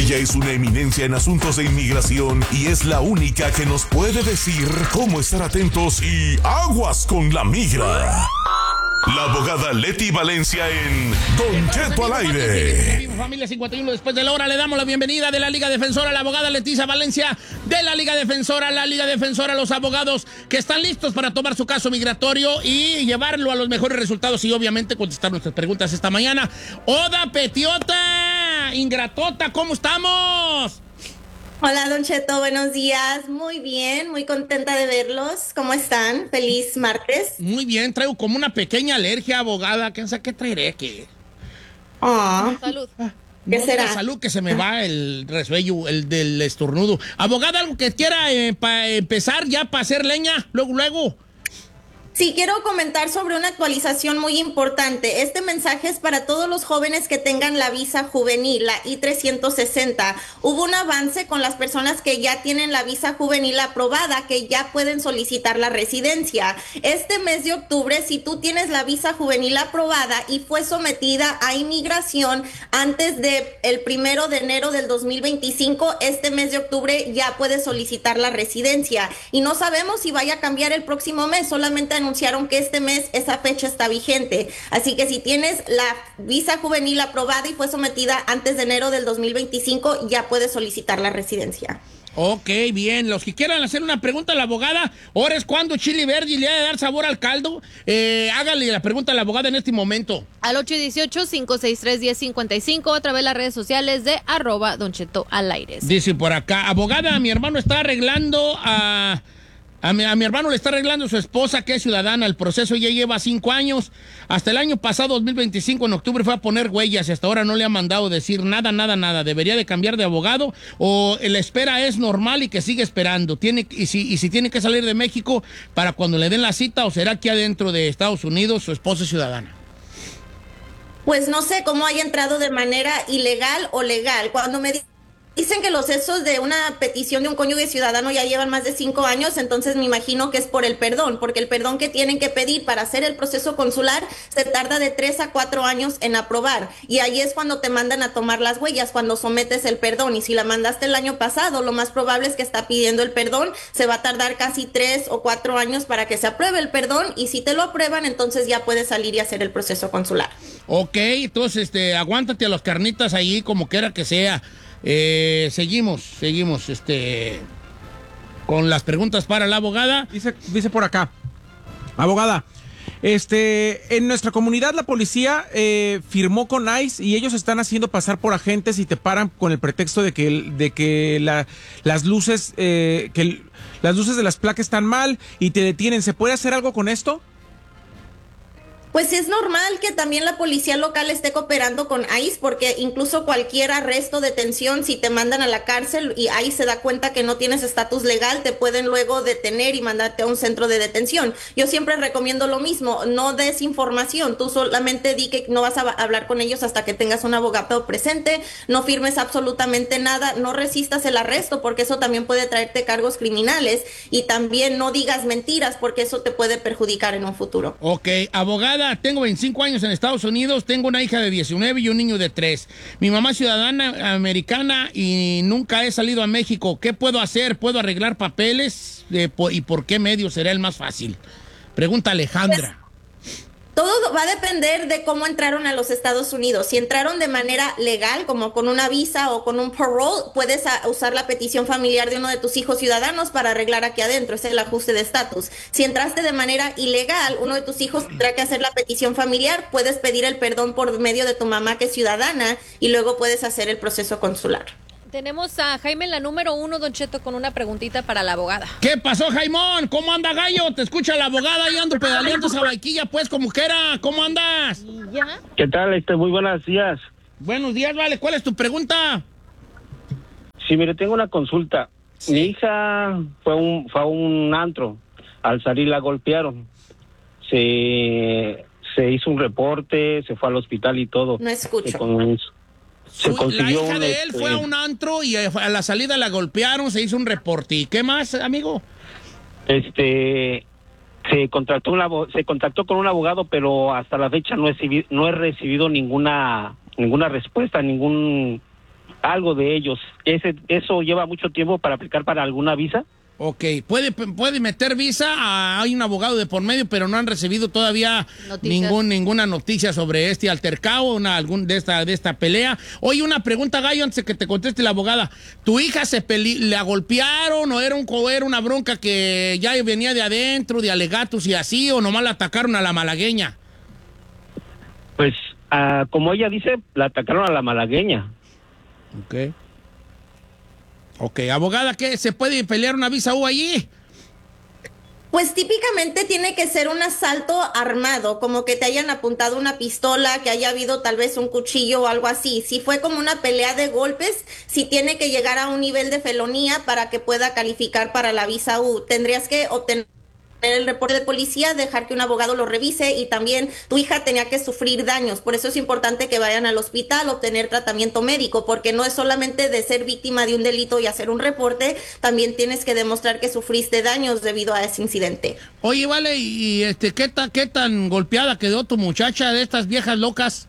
Ella es una eminencia en asuntos de inmigración y es la única que nos puede decir cómo estar atentos y aguas con la migra. La abogada Leti Valencia en Don Cheto al aire. Familia 51 después de la hora, le damos la bienvenida de la Liga Defensora, la abogada Leticia Valencia de la Liga Defensora, los abogados que están listos para tomar su caso migratorio y llevarlo a los mejores resultados y obviamente contestar nuestras preguntas esta mañana. Oda Petiota, ingratota, ¿cómo estamos? Hola, Don Cheto, buenos días. Muy bien, muy contenta de verlos. ¿Cómo están? Feliz martes. Muy bien, traigo como una pequeña alergia, abogada. ¿Quién sabe qué traeré? Salud. ¿Qué será? Salud, que se me va el resuello, el del estornudo. Abogada, ¿algo que quiera para empezar ya, para hacer leña? Luego. Sí, quiero comentar sobre una actualización muy importante. Este mensaje es para todos los jóvenes que tengan la visa juvenil, la I-360. Hubo un avance con las personas que ya tienen la visa juvenil aprobada, que ya pueden solicitar la residencia. Este mes de octubre, si tú tienes la visa juvenil aprobada y fue sometida a inmigración antes del 1 de enero del 2025, este mes de octubre ya puedes solicitar la residencia. Y no sabemos si vaya a cambiar el próximo mes, solamente anunciaron que este mes esa fecha está vigente. Así que si tienes la visa juvenil aprobada y fue sometida antes de enero del 2025, ya puedes solicitar la residencia. Ok, bien. Los que quieran hacer una pregunta a la abogada, ahora es cuando chili verde le ha de dar sabor al caldo. Hágale la pregunta a la abogada en este momento. Al 818-563-1055, otra vez las redes sociales de @Don Cheto al aire. Dice por acá, abogada, mi hermano está arreglando A mi hermano le está arreglando su esposa, que es ciudadana. El proceso ya lleva 5 años. Hasta el año pasado, 2025, en octubre, fue a poner huellas y hasta ahora no le ha mandado decir nada. ¿Debería de cambiar de abogado o la espera es normal y que sigue esperando? Y si tiene que salir de México para cuando le den la cita, o será que adentro de Estados Unidos su esposa es ciudadana? Pues no sé cómo haya entrado de manera ilegal o legal. Cuando me dicen que los hechos de una petición de un cónyuge ciudadano ya llevan más de 5 años, entonces me imagino que es por el perdón, porque el perdón que tienen que pedir para hacer el proceso consular se tarda de 3 a 4 años en aprobar. Y ahí es cuando te mandan a tomar las huellas, cuando sometes el perdón. Y si la mandaste el año pasado, lo más probable es que está pidiendo el perdón. Se va a tardar casi 3 o 4 años para que se apruebe el perdón. Y si te lo aprueban, entonces ya puedes salir y hacer el proceso consular. Ok, entonces aguántate a las carnitas ahí, como quiera que sea. Seguimos con las preguntas para la abogada. Dice por acá, abogada, en nuestra comunidad la policía firmó con ICE y ellos están haciendo pasar por agentes y te paran con el pretexto de que las luces de las placas están mal y te detienen. ¿Se puede hacer algo con esto? Pues es normal que también la policía local esté cooperando con ICE, porque incluso cualquier arresto, detención, si te mandan a la cárcel y ICE se da cuenta que no tienes estatus legal, te pueden luego detener y mandarte a un centro de detención. Yo siempre recomiendo lo mismo, no des información, tú solamente di que no vas a hablar con ellos hasta que tengas un abogado presente, no firmes absolutamente nada, no resistas el arresto, porque eso también puede traerte cargos criminales, y también no digas mentiras, porque eso te puede perjudicar en un futuro. Ok, abogada, tengo 25 años en Estados Unidos, tengo una hija de 19 y un niño de 3. Mi mamá es ciudadana americana y nunca he salido a México. ¿Qué puedo hacer? ¿Puedo arreglar papeles? ¿Y por qué medio será el más fácil? Pregunta Alejandra. Todo va a depender de cómo entraron a los Estados Unidos. Si entraron de manera legal, como con una visa o con un parole, puedes usar la petición familiar de uno de tus hijos ciudadanos para arreglar aquí adentro. Es el ajuste de estatus. Si entraste de manera ilegal, uno de tus hijos tendrá que hacer la petición familiar. Puedes pedir el perdón por medio de tu mamá, que es ciudadana, y luego puedes hacer el proceso consular. Tenemos a Jaime en la número 1, Don Cheto, con una preguntita para la abogada. ¿Qué pasó, Jaimón? ¿Cómo anda, gallo? Te escucha la abogada y ando pedaleando esa vaquilla, pues, como quiera. ¿Cómo andas? ¿Ya? ¿Qué tal? Muy buenos días. Buenos días, vale. ¿Cuál es tu pregunta? Sí, mire, tengo una consulta. Sí. Mi hija fue a un antro. Al salir la golpearon. Se hizo un reporte, se fue al hospital y todo. No escucho. La hija de él fue a un antro y a la salida la golpearon, se hizo un reporte. ¿Y qué más, amigo? Se contactó con un abogado, pero hasta la fecha no he recibido ninguna respuesta, ningún algo de ellos. Eso lleva mucho tiempo para aplicar para alguna visa. Ok, puede meter visa, hay un abogado de por medio, pero no han recibido todavía ninguna noticia sobre este altercado, de esta pelea. Oye, una pregunta, Gallo, antes de que te conteste la abogada. ¿Tu hija la golpearon o era una bronca que ya venía de adentro, de alegatos y así, o nomás la atacaron a la malagueña? Pues, como ella dice, la atacaron a la malagueña. Ok, abogada, ¿qué? ¿Se puede pelear una visa U allí? Pues típicamente tiene que ser un asalto armado, como que te hayan apuntado una pistola, que haya habido tal vez un cuchillo o algo así. Si fue como una pelea de golpes, sí tiene que llegar a un nivel de felonía para que pueda calificar para la visa U. Tendrías que obtener el reporte de policía, dejar que un abogado lo revise, y también tu hija tenía que sufrir daños. Por eso es importante que vayan al hospital, obtener tratamiento médico, porque no es solamente de ser víctima de un delito y hacer un reporte, también tienes que demostrar que sufriste daños debido a ese incidente. Oye, vale, y ¿qué tan golpeada quedó tu muchacha de estas viejas locas?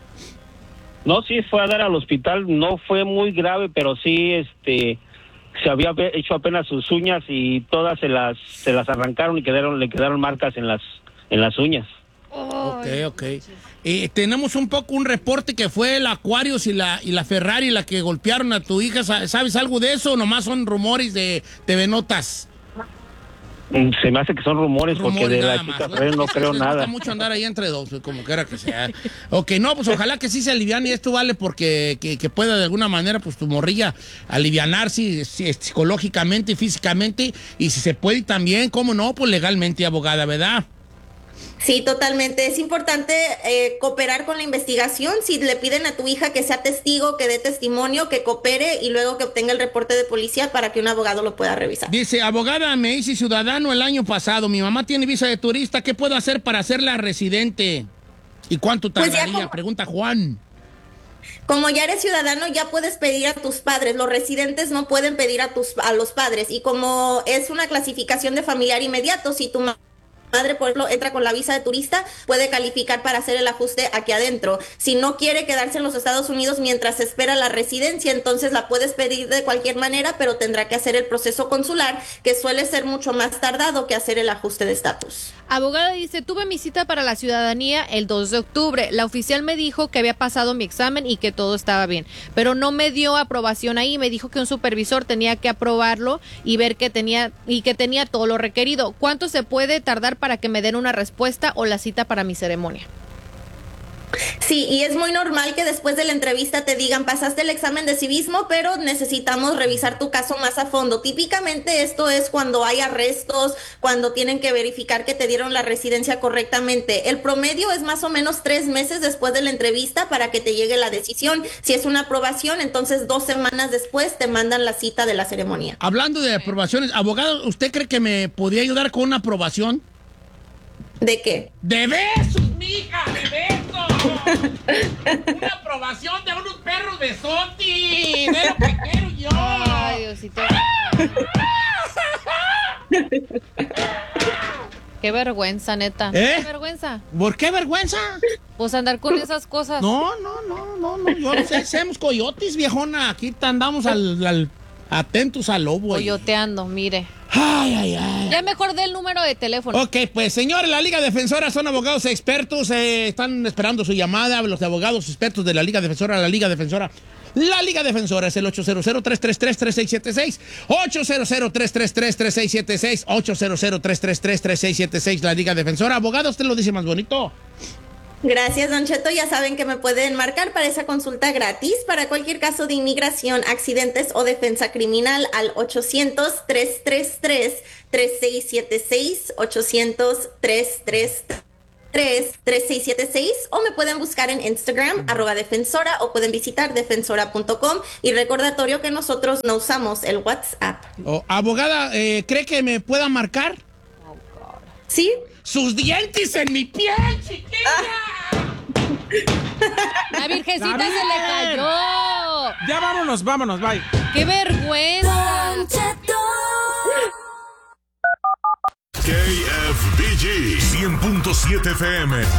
No, sí fue a dar al hospital, no fue muy grave, pero sí, se había hecho apenas sus uñas y todas se las arrancaron y le quedaron marcas en las uñas. Ok. Tenemos un reporte que fue el Aquarius y la Ferrari la que golpearon a tu hija. ¿Sabes algo de eso o nomás son rumores de TV Notas? Se me hace que son rumores porque de la chica Ferrari no creo nada. Me gusta mucho andar ahí entre dos, como quiera que sea. Ok, no, pues ojalá que sí se aliviane esto, vale, porque que pueda de alguna manera, pues tu morrilla alivianarse psicológicamente y físicamente, y si se puede también, cómo no, pues legalmente, abogada, ¿verdad? Sí, totalmente. Es importante cooperar con la investigación. Si le piden a tu hija que sea testigo, que dé testimonio, que coopere y luego que obtenga el reporte de policía para que un abogado lo pueda revisar. Dice, abogada, me hice ciudadano el año pasado. Mi mamá tiene visa de turista. ¿Qué puedo hacer para hacerla residente? ¿Y cuánto tardaría? Pregunta Juan. Como ya eres ciudadano, ya puedes pedir a tus padres. Los residentes no pueden pedir a los padres. Y como es una clasificación de familiar inmediato, si tu madre, por ejemplo, entra con la visa de turista, puede calificar para hacer el ajuste aquí adentro. Si no quiere quedarse en los Estados Unidos mientras espera la residencia, entonces la puedes pedir de cualquier manera, pero tendrá que hacer el proceso consular, que suele ser mucho más tardado que hacer el ajuste de estatus. Abogada dice, tuve mi cita para la ciudadanía el 2 de octubre. La oficial me dijo que había pasado mi examen y que todo estaba bien, pero no me dio aprobación ahí. Me dijo que un supervisor tenía que aprobarlo y ver que tenía todo lo requerido. ¿Cuánto se puede tardar para que me den una respuesta o la cita para mi ceremonia? Sí, y es muy normal que después de la entrevista te digan, pasaste el examen de civismo, pero necesitamos revisar tu caso más a fondo. Típicamente esto es cuando hay arrestos, cuando tienen que verificar que te dieron la residencia correctamente. El promedio es más o menos 3 meses después de la entrevista para que te llegue la decisión. Si es una aprobación, entonces 2 semanas después te mandan la cita de la ceremonia. Hablando de aprobaciones, abogado, ¿usted cree que me podría ayudar con una aprobación? ¿De qué? ¡De besos, mija! ¡De besos! ¡Una aprobación de unos perros besotis! ¡De lo que quiero yo! ¡Ay, Diosito! ¡Qué vergüenza, neta! ¡Qué vergüenza! ¿Por qué vergüenza? Pues andar con esas cosas. No. Yo no sé, seamos coyotes, viejona. Aquí andamos atentos al lobo. Coyoteando, mire. Ay. Ya mejor dé el número de teléfono. Ok, pues señores, la Liga Defensora son abogados expertos, están esperando su llamada, los abogados expertos de la Liga Defensora, la Liga Defensora. La Liga Defensora es el 800-333-3676, 800-333-3676, 800-333-3676, la Liga Defensora. Abogado, usted lo dice más bonito. Gracias, Don Cheto. Ya saben que me pueden marcar para esa consulta gratis para cualquier caso de inmigración, accidentes o defensa criminal al 800-333-3676, 800-333-3676, o me pueden buscar en Instagram, @defensora, o pueden visitar defensora.com. Y recordatorio que nosotros no usamos el WhatsApp. Abogada, ¿cree que me pueda marcar? ¿Sí? ¡Sus dientes en mi piel, chiquilla! La virgencita se le cayó. Ya vámonos, bye. ¡Qué vergüenza! KFBG 100.7 FM